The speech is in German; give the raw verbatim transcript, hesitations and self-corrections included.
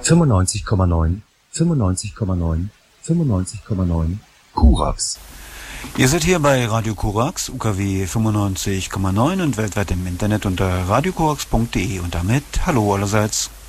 fünfundneunzig Komma neun, fünfundneunzig Komma neun, fünfundneunzig Komma neun, Korax. Ihr seid hier bei Radio Korax, U K W fünfundneunzig Komma neun und weltweit im Internet unter radiokorax punkt de und damit hallo allerseits.